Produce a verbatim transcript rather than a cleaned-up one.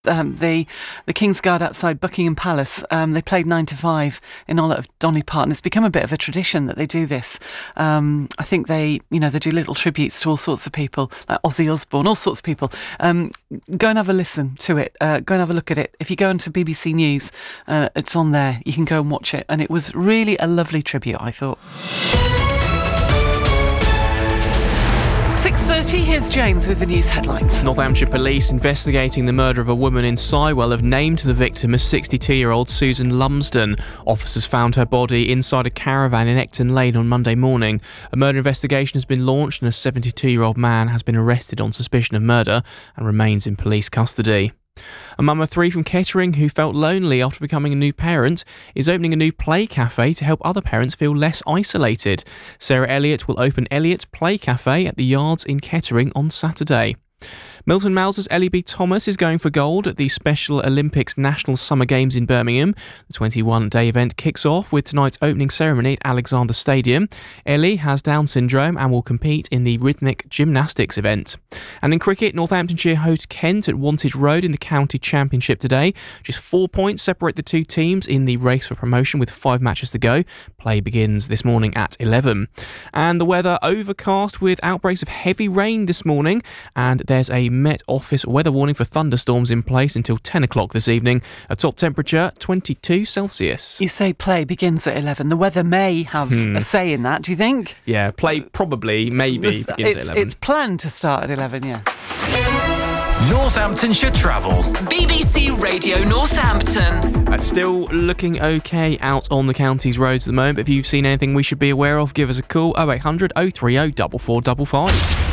Um, the the Kingsguard outside Buckingham Palace. Um, they played nine to five in honour of Dolly Parton. It's become a bit of a tradition that they do this. Um, I think they, you know, they do little tributes to all sorts of people, like Ozzy Osbourne, all sorts of people. Um, go and have a listen to it. Uh, go and have a look at it. If you go into B B C News, uh, it's on there. You can go and watch it. And it was really a lovely tribute, I thought. six thirty, here's James with the news headlines. North Hampshire police investigating the murder of a woman in Sywell have named the victim as sixty-two-year-old Susan Lumsden. Officers found her body inside a caravan in Ecton Lane on Monday morning. A murder investigation has been launched and a seventy-two-year-old man has been arrested on suspicion of murder and remains in police custody. A mum of three from Kettering who felt lonely after becoming a new parent is opening a new play cafe to help other parents feel less isolated. Sarah Elliott will open Elliott's Play Cafe at the Yards in Kettering on Saturday. Milton Mouse's Ellie B. Thomas is going for gold at the Special Olympics National Summer Games in Birmingham. The twenty-one-day event kicks off with tonight's opening ceremony at Alexander Stadium. Ellie has Down syndrome and will compete in the rhythmic gymnastics event. And in cricket, Northamptonshire host Kent at Wantage Road in the County Championship today. Just four points separate the two teams in the race for promotion with five matches to go. Play begins this morning at eleven. And the weather, overcast with outbreaks of heavy rain this morning, and there's a Met Office weather warning for thunderstorms in place until ten o'clock this evening. A top temperature, twenty-two Celsius. You say play begins at eleven. The weather may have hmm. a say in that, do you think? Yeah, play probably, maybe This, begins it's, at eleven. It's planned to start at eleven, yeah. Northamptonshire Travel. B B C Radio Northampton. It's still looking okay out on the county's roads at the moment. If you've seen anything we should be aware of, give us a call oh eight hundred, oh three oh, four four five five.